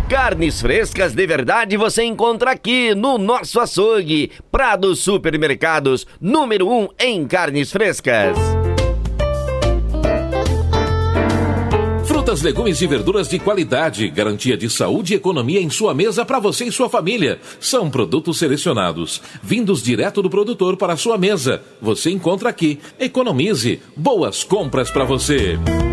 Carnes frescas de verdade você encontra aqui no nosso açougue. Prado Supermercados, número 1 em carnes frescas. Frutas, legumes e verduras de qualidade, garantia de saúde e economia em sua mesa para você e sua família. São produtos selecionados, vindos direto do produtor para a sua mesa. Você encontra aqui. Economize. Boas compras para você.